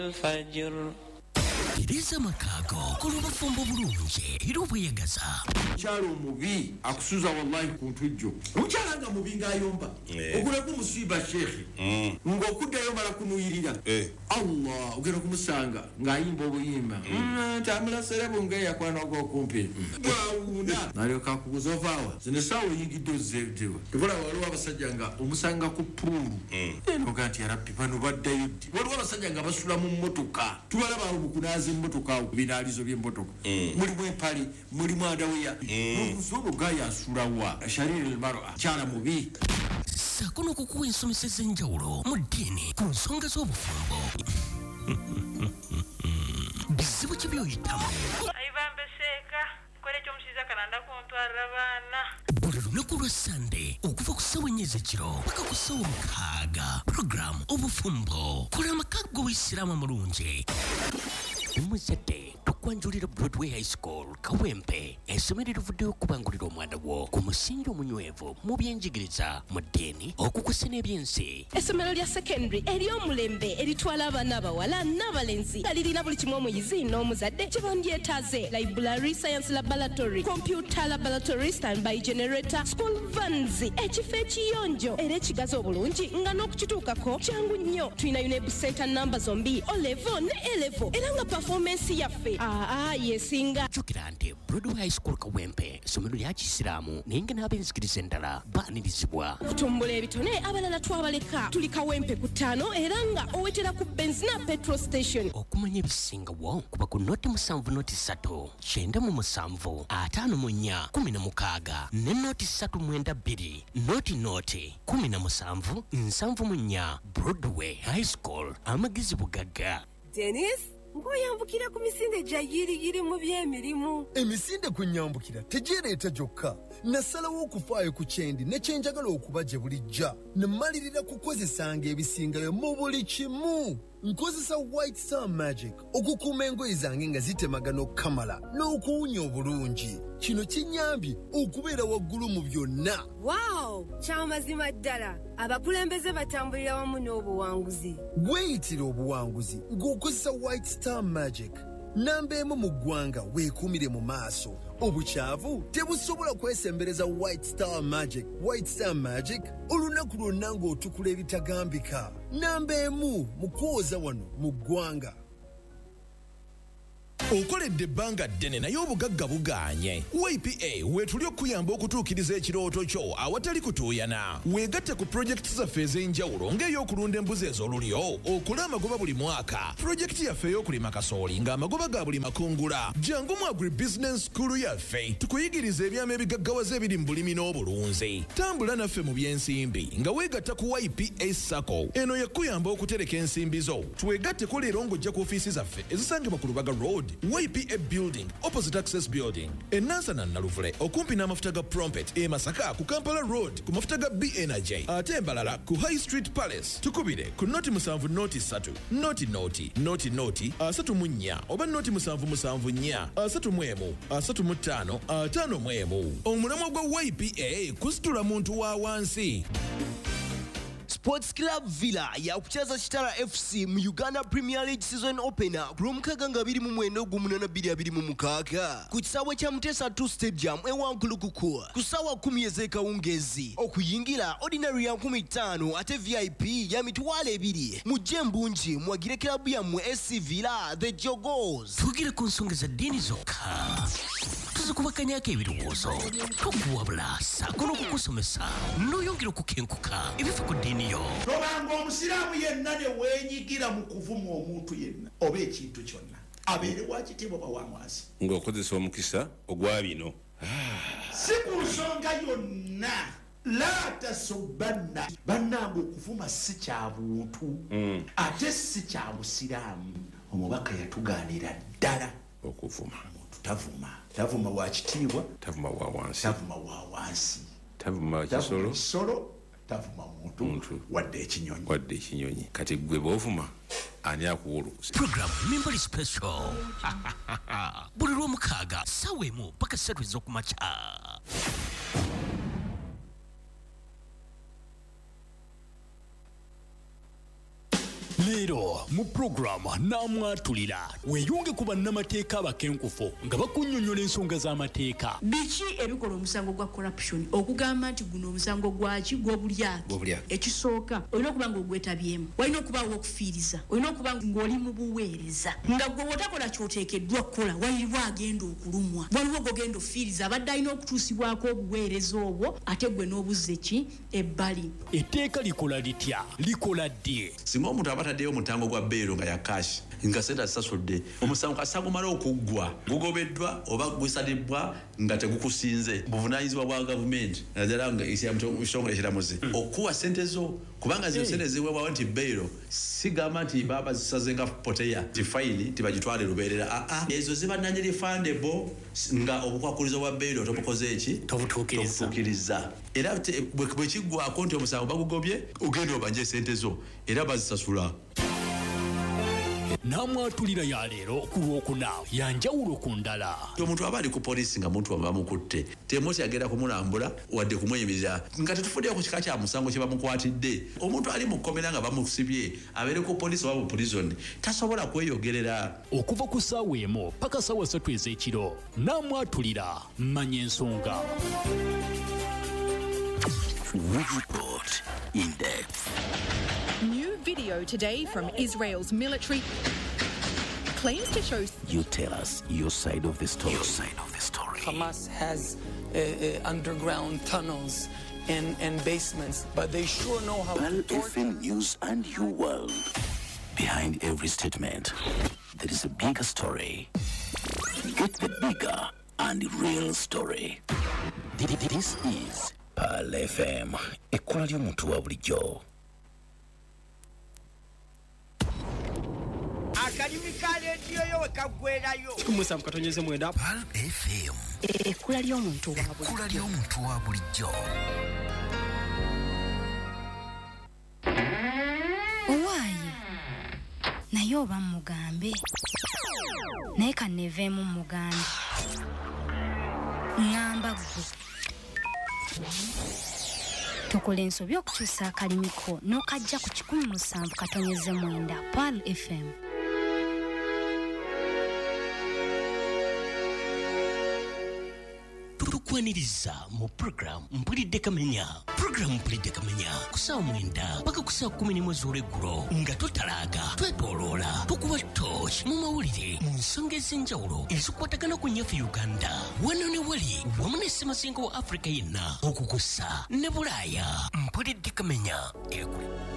الفجر Iriza makago kulubafumbo bulungi irubuyagaza kyalo mubi akusuza wallahi kuntujjo ukyalanga mubi ngayomba okula ku musiba shekhi ngokuddayo mala kunuyirira Allah ugera kumusanga ngayimba obuyimba tamula serebo ngaya kwana go kumpi bwauna nalyo kakuzovawa zine sawo yingiddo zedewa tubula waliwo abasajja nga omusanga ku pulu eno gati yarabbi bano baddayo waliwo abasajja nga basula mu mmotoka tubalaba obukunazi mmotoka binalizo by'emmotoka mulimu empali mulimu adawiya n'omusobo gaya asulawa shariri almar'a kyala mubi sakono kukuwa ensomeseza enjawulo mu ddiini ku nsonga z'obufumbo bizibu ki by'oyitamu ayibambeseka kole ky'omusiza kalanda kuntwalira baana buli lunaku lwa sande okuva ku ssawa 4 ez'ekiro paka ku ssawa 6 program obufumbo kola amakago w'isiraamu amulungi umuzadde tukwanjulira Broadway High School Kawempe essomero livuddeyo okubangulira omwana wo ku musingi omunywevu mu byenjigiriza mu ddiini okukusa n'ebyensi. Essomero lya secondary ery'omulembe eritwala abaana abawala n'abalenzi nga lirina buli kimu omuyizi n'omuzadde kye bandyetaaze: library, science laboratory, computer laboratory, standby generator, school vans, ekifo ekiyonjo era ekigazi obulungi nga n'okukituukako kyangu nnyo. Tulina UNEB center namba zombi O-level ne A-level era nga performance yaffe yesinga. Jukira nti Broadway High School Kawempe essomero lya Kisiraamu naye nga n'abenzikiriza endala baanirizibwa. Okutumbula ebitone abalala twabaleka tuli Kawempe ku 5 era nga owetera ku benzina petrol station. Okumanya ebisingawo kuba ku noti 7 noti 3 97 54 16 ne noti 392 noti 17 74 Broadway High School amagezi bugagga. Dennis ngoyambukira ku misinde gya yiri mu by'emirimu. Emisinde kunyambukira tejereeta gyokka. Nasalawo okufaayo ku kyendi ne kyenjagala okuba gye bulijja. Nemalirira kukozesanga ebisingayo mu buli kimu. Nkozesa White Star Magic okukuuma engoye zange nga zitemagana okukamala n'okuwunya obulungi. Kino kinyambye okubeera waggulu mu byonna. Wow, kyamazima ddala. Abakulembeze batambulira wamu n'obuwanguzi. Weeyitira obuwanguzi ng'okozesa White Star Magic. Namba emu mu ggwanga weekuumire mu maaso. Obukyavu tebusobola kwesembereza White Star Magic. White Star Magic olunaku lwonna ng'otukula ebitagambika. Namba emu mu kwoza wano mu ggwanga. Okoledde ebbanga ddene naye obugagga bugaanye. YPA weetuli okuyamba okutuukiriza ekirooto kyo awatali kutuuyana. Weegatte ku pulojekiti zaffe ez'enjawulo ng'ey'okulunda embuzi ez'olulyo, okula amagoba buli mwaka, pulojekiti yaffe ey'okulima kasooli ng'amagoba ga buli makungula. Jangu mu agribusiness school yaffe tukuyigiriza ebyama ebigaggawaza ebiri mu bulimi n'obulunzi. Tambula naffe mu by'ensimbi nga weegatta ku YPA Sacco. Eno yakuyamba okutereka ensimbi zo. Twegatteko leero ng'ojja ku ofiisi zaffe ezisangibwa ku Lubaga Road, YPA Building, opposite Access Building. Enansana Naluvule, okumpi n'amafuta ga Prompet. Masaka ku Kampala Road, ku mafuta ga B-Energy. Ate Mbalala ku High Street Palace. Tukubire ku noti 7 noti 3. Noti 34 oba noti 7 35 55. Omulamwa gwa YPA kusitula muntu wa wansi. Sports Club Villa yakuchaza Chitara FC mu Uganda Premier League season opener kulumukaga nga 28-22 ku kisawe kya Mutesa 2 Stadium ewankulu kuku kusawa 10 ez'ekawungezi okuyingira ordinary ya 15 ate VIP ya mitwalo 2 mujje mbungi mwagire club yammwe SC Villa the Jogos. Tugire ku nsonga za ddiini zokka tuzikubakanyako ebirowoozo tokuwabula saako n'okukusomesa n'oyongera okukenkuka ebifa ku ddiini yo. Tobanga omusiraamu yenna ne weenyigira mu kuvuma omuntu yenna oba ekintu kyonna abeere wa kitiibwa bawamwasi ng'okozesa omukisa ogwa bino si ku nsonga yonna la tasobbanna bannange okuvuma si kya buntu ate si kya busiraamu. Omubaka yatugaanira ddala okuvuma. Tavuma wa kitiibwa, tavuma wa wansi, tavuma kisolo, tavuma muntu wadde ekinyonyi. Kati gwe b'ovuma ani akuwulukusa. Program Mimbali Special buli lw'omukaaga ssaawa 1 paka 3 ez'okumakya. Leero mu programu Namwatulira weeyunge ku bannamateeka abakenkufu nga bakunnyonnyola ensonga z'amateeka. Biki ebikola omusango gwa corruption okugamba nti guno omusango gwaki gw'obulyake. Ekisooka olina okuba ng'ogwetabyemu, walina okubaawo okufiiriza, olina okuba ng'oli mu buweereza nga gwe wotakola ky'oteekeddwa kukola waliwo agenda okulumwa, waliwo gogenda ofiiriza abadde alina okutuusibwako obuweereza obwo ate gwe n'obuzze ki ebbali. Etteeka likola litya? Likola ddi? Singa omuntu abataddeyo omutango gwa beero nga yakashi nga sente asasudde omusango kasita gumala okuggwa gugobeddwa oba gusalibwa nga tegukusinze buvunaanyizibwa bwa gavumenti naddala nga ekitongole ekiramuzi okuwa sente zo kubanga zino sente ziweebwawo nti beero sigamba nti baba zisaze nga poteya ti fayini tibagitwale lubeerera ezo ziba non-refundable nga obukwakulizo bwa beero tobukoze eki tobutuukiriza era bwe kiggwako nti omusango bagugobye ogenda obanje sente zo era bazisasula. Namwatulira ya leero ku Lwokuna yanjawulo ku ndala. Omuntu aba ali ku poliisi nga muntu bamukutte temoti agenda kumulambula wadde kumuyimiriza nga tetufuddeyo ku kika kya musango kye bamukwatidde. Omuntu ali mu kkomera nga bamusibye abeere ku poliisi oba mu prison tasobola kweyogerera. Okuva ku ssaawa emu paka ssaawa 3 ez'ekiro Namwatulira manya ensonga. Report in depth. New video today from Israel's military claims to show. You tell us your side of the story. Your side of the story. Hamas has underground tunnels and basements, but they sure know how Pal to FM News and You World. Behind every statement, there is a bigger story. Get the bigger and real story. This is Pal FM. Ekkola ly'omuntu wa bulijjo. Akalimu ka leediyo yo wekagwerayo. Kikumusa mukatonyeze mwenda. Pal FM. Ekkula ly'omuntu wa bulijjo. Ekkula ly'omuntu wa bulijjo. Owaaye naye oba mugambe naye kanneeveemu mugambe ŋŋamba ggwe tukola ensobi okukyusa akalimi ko n'okajja ku 17.9 Pal FM. Tukwaniriza mu program Mpulidde Kamenya. Program Mpulidde Kamenya ku ssaawa 9 paka ku ssaawa 11 ez'olweggulo nga totalaaga twetooloola tukuba torch mu mawulire mu nsonga ez'enjawulo ezikwatagana ku nnyaffe Uganda wano ne wali wamu ne Ssemazinga wa Afrika yenna okukussa ne Bulaaya. Mpulidde Kamenya ekuli